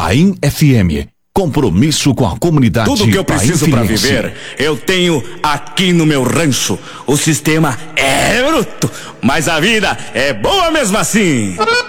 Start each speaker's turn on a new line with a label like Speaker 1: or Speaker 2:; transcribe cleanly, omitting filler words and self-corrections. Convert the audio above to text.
Speaker 1: Paim FM. Compromisso com a comunidade.
Speaker 2: Tudo que eu preciso para viver, eu tenho aqui no meu rancho. O sistema é bruto, mas a vida é boa mesmo assim.